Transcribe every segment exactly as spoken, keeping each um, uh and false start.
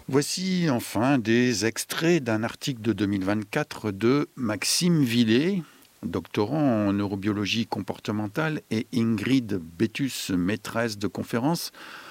Voici enfin des extraits d'un article de deux mille vingt-quatre de Maxime Villet, doctorant en neurobiologie comportementale, et Ingrid Béthus, maîtresse de conférence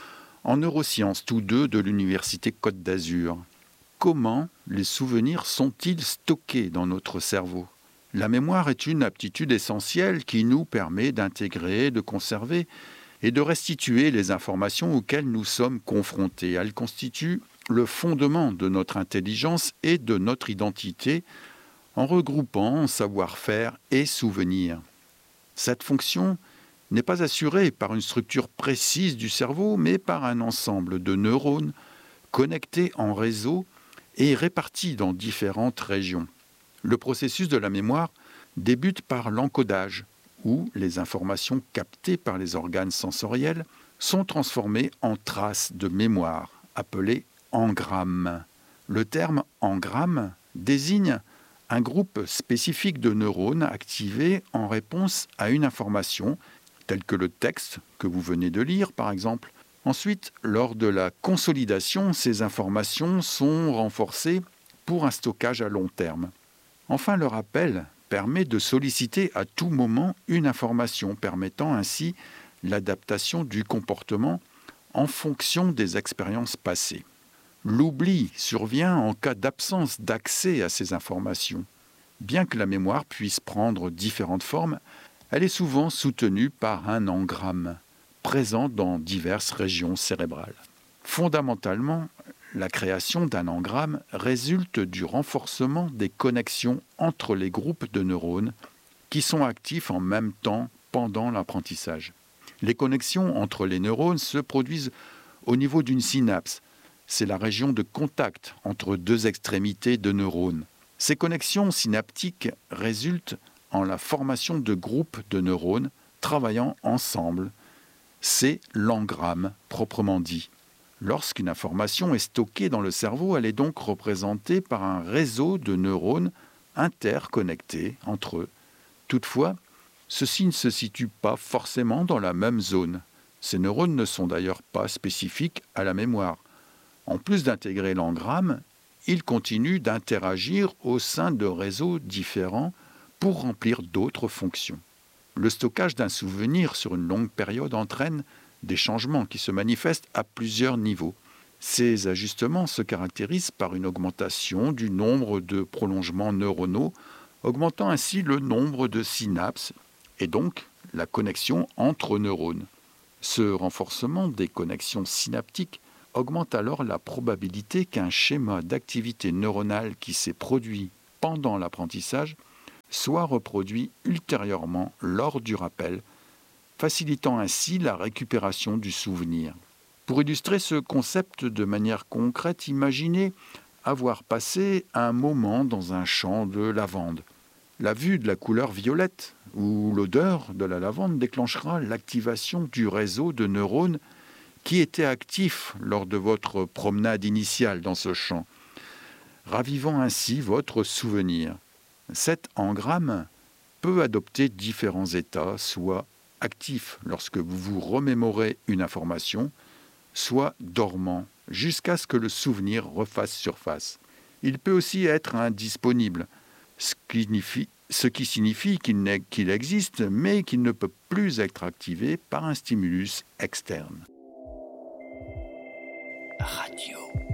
en neurosciences, tous deux de l'Université Côte d'Azur. Comment les souvenirs sont-ils stockés dans notre cerveau ? La mémoire est une aptitude essentielle qui nous permet d'intégrer, de conserver et de restituer les informations auxquelles nous sommes confrontés. Elle constitue le fondement de notre intelligence et de notre identité en regroupant savoir-faire et souvenirs. Cette fonction n'est pas assurée par une structure précise du cerveau, mais par un ensemble de neurones connectés en réseau et répartis dans différentes régions. Le processus de la mémoire débute par l'encodage, où les informations captées par les organes sensoriels sont transformées en traces de mémoire, appelées engrammes. Le terme engramme désigne un groupe spécifique de neurones activés en réponse à une information, telle que le texte que vous venez de lire par exemple. Ensuite, lors de la consolidation, ces informations sont renforcées pour un stockage à long terme. Enfin, le rappel permet de solliciter à tout moment une information, permettant ainsi l'adaptation du comportement en fonction des expériences passées. L'oubli survient en cas d'absence d'accès à ces informations. Bien que la mémoire puisse prendre différentes formes, elle est souvent soutenue par un engramme présent dans diverses régions cérébrales. Fondamentalement, la création d'un engramme résulte du renforcement des connexions entre les groupes de neurones qui sont actifs en même temps pendant l'apprentissage. Les connexions entre les neurones se produisent au niveau d'une synapse. C'est la région de contact entre deux extrémités de neurones. Ces connexions synaptiques résultent en la formation de groupes de neurones travaillant ensemble. C'est l'engramme proprement dit. Lorsqu'une information est stockée dans le cerveau, elle est donc représentée par un réseau de neurones interconnectés entre eux. Toutefois, ceux-ci ne se situent pas forcément dans la même zone. Ces neurones ne sont d'ailleurs pas spécifiques à la mémoire. En plus d'intégrer l'engramme, ils continuent d'interagir au sein de réseaux différents pour remplir d'autres fonctions. Le stockage d'un souvenir sur une longue période entraîne des changements qui se manifestent à plusieurs niveaux. Ces ajustements se caractérisent par une augmentation du nombre de prolongements neuronaux, augmentant ainsi le nombre de synapses et donc la connexion entre neurones. Ce renforcement des connexions synaptiques augmente alors la probabilité qu'un schéma d'activité neuronale qui s'est produit pendant l'apprentissage soit reproduit ultérieurement lors du rappel, facilitant ainsi la récupération du souvenir. Pour illustrer ce concept de manière concrète, imaginez avoir passé un moment dans un champ de lavande. La vue de la couleur violette ou l'odeur de la lavande déclenchera l'activation du réseau de neurones qui était actif lors de votre promenade initiale dans ce champ, ravivant ainsi votre souvenir. Cet engramme peut adopter différents états, soit actif lorsque vous vous remémorez une information, soit dormant, jusqu'à ce que le souvenir refasse surface. Il peut aussi être indisponible, ce qui signifie, ce qui signifie qu'il, n'est, qu'il existe, mais qu'il ne peut plus être activé par un stimulus externe. Radio.